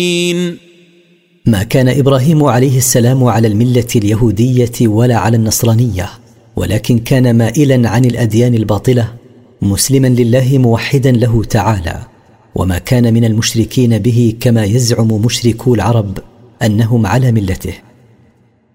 ما كان إبراهيم عليه السلام على الملة اليهودية ولا على النصرانية، ولكن كان مائلا عن الأديان الباطلة، مسلما لله موحدا له تعالى، وما كان من المشركين به كما يزعم مشركو العرب أنهم على ملته.